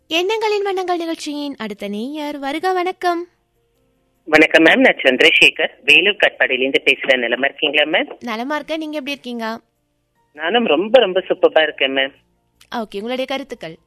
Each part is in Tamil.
எண்ணங்களின் வண்ணங்கள் நிகழ்ச்சியின் அடுத்த நேயர் வருக. வணக்கம். வணக்கம் மேம், நான் சந்திரசேகர் வேலூர் கட்பாடியிலிருந்து பேசுறேன். நிலமா இருக்கீங்களா மேம்? நலமா இருக்க, நீங்க எப்படி இருக்கீங்க? நானும் ரொம்ப ரொம்ப சூப்பரா இருக்கேன் மேம். ஓகே, உங்களுடைய கருத்துக்கள்.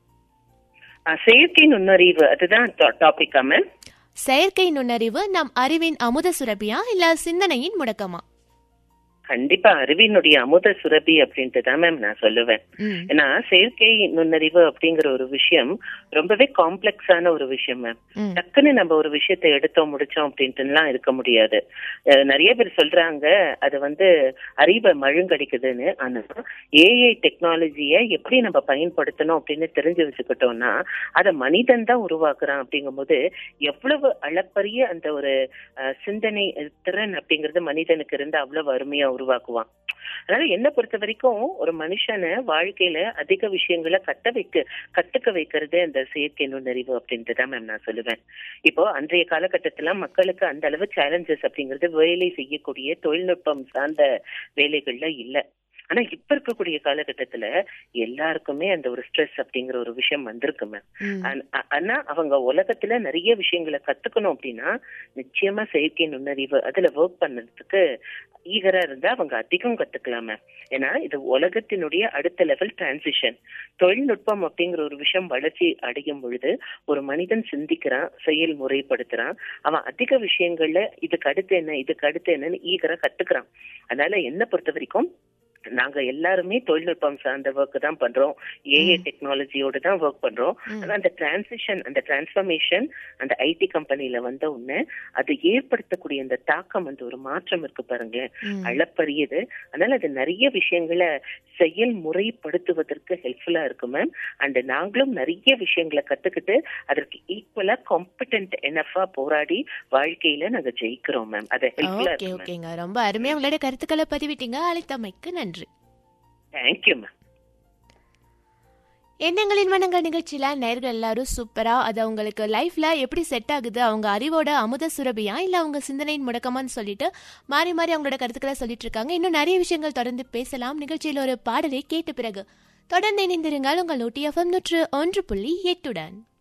செயற்கை நுண்ணறிவு அதுதான் டாபிக்கா மேம்? செயற்கை நுண்ணறிவு நம் அறிவின் அமுத சுரபியா இல்ல சிந்தனையின் முடக்கமா? கண்டிப்பா அறிவினுடைய அமுத சுரபி அப்படின்ட்டு தான் மேம் நான் சொல்லுவேன். ஏன்னா செயற்கை நுண்ணறிவு அப்படிங்கிற ஒரு விஷயம் ரொம்பவே காம்ப்ளெக்ஸான ஒரு விஷயம் மேம். டக்குன்னு நம்ம ஒரு விஷயத்தை எடுத்தோம் முடிச்சோம் அப்படின்ட்டுலாம் இருக்க முடியாது. நிறைய பேர் சொல்றாங்க அது அறிவை மழுங்கடிக்குதுன்னு. ஆனா ஏஐ டெக்னாலஜியை எப்படி நம்ம பயன்படுத்தணும் அப்படின்னு தெரிஞ்சு வச்சுக்கிட்டோம்னா அதை மனிதன் தான் உருவாக்குறான். அப்படிங்கும்போது எவ்வளவு அளப்பரிய அந்த ஒரு சிந்தனை திறன் அப்படிங்கிறது மனிதனுக்கு இருந்து அவ்வளவு அருமையா உருவாக்குவான். அதனால என்ன பொறுத்த வரைக்கும் ஒரு மனுஷனை வாழ்க்கையில அதிக விஷயங்களை கத்துக்க வைக்கிறது அந்த செயற்கை நுண்ணறிவு அப்படின்ட்டு தான் மேம் நான் சொல்லுவேன். இப்போ அன்றைய காலகட்டத்துல மக்களுக்கு அந்த அளவு சேலஞ்சஸ் அப்படிங்கிறது வேலை செய்யக்கூடிய தொழில்நுட்பம் சார்ந்த வேலைகள்ல இல்ல. ஆனா இப்ப இருக்கக்கூடிய காலகட்டத்துல எல்லாருக்குமே அந்த ஒரு ஸ்ட்ரெஸ் அப்படிங்கிற ஒரு விஷயம் வந்திருக்கு மேம். ஆனா அவங்க உலகத்துல நிறைய விஷயங்களை கத்துக்கணும் அப்படின்னா நிச்சயமா செயற்கை நுண்ணறிவு அதுல ஒர்க் பண்ணதுக்கு ஈகரா இருந்தா அவங்க அதிகம் கத்துக்கலாம் மேம். ஏன்னா இது உலகத்தினுடைய அடுத்த லெவல் டிரான்சிஷன். தொழில்நுட்பம் அப்படிங்கிற ஒரு விஷயம் வளர்ச்சி அடையும் பொழுது ஒரு மனிதன் சிந்திக்கிறான், செயல் முறைப்படுத்துறான், அவன் அதிக விஷயங்கள்ல இதுக்கு அடுத்து என்னன்னு ஈகரா கத்துக்கிறான். அதனால என்ன பொறுத்த வரைக்கும் நாங்க எல்லாருமே தொழில்நுட்பம் சார்ந்த ஒர்க் தான் பண்றோம், ஏஐ டெக்னாலஜியோட தான் ஒர்க் பண்றோம். ஆனா அந்த டிரான்சிஷன், அந்த டிரான்ஸ்ஃபர்மேஷன் அந்த ஐடி கம்பெனில வந்த உடனே அது ஏற்படுத்தக்கூடிய அந்த தாக்கம் ஒரு மாற்றம் இருக்கு பாருங்க, அளப்பரியது. அதனால அது நிறைய விஷயங்களை செயல் முறைப்படுத்துவதற்கு ஹெல்ப்ஃபுல்லா இருக்கு மேம். அண்ட் நாங்களும் நிறைய விஷயங்களை கத்துக்கிட்டு அதற்கு ஈக்குவலா காம்பிடென்ட் எனஃபா போராடி வாழ்க்கையில நாங்க ஜெயிக்கிறோம் மேம். அது ஹெல்ப்ஃபுல்லா இருக்கு. ரொம்ப அருமையா உங்களுடைய கருத்துக்களை பதிவிட்டீங்க. அழைத்தமைக்கு நன்றி. Thank you ma'am. எண்ணங்களின் வண்ணங்கள் நிகழ்ச்சியில நேயர்கள் எல்லாரும் சூப்பரா அது அவங்களுக்கு லைஃப்ல எப்படி செட் ஆகுது, அவங்க அறிவோட அமுத சுரபியா இல்ல அவங்க சிந்தனையின் முடக்கமான்னு சொல்லிட்டு மாறி மாறி அவங்களோட கருத்துக்களை சொல்லிட்டு இருக்காங்க. இன்னும் நிறைய விஷயங்கள் தொடர்ந்து பேசலாம். நிகழ்ச்சியில் ஒரு பாடலை கேட்ட பிறகு தொடர்ந்து இணைந்திருங்கள் உங்கள் OTFM 101.8.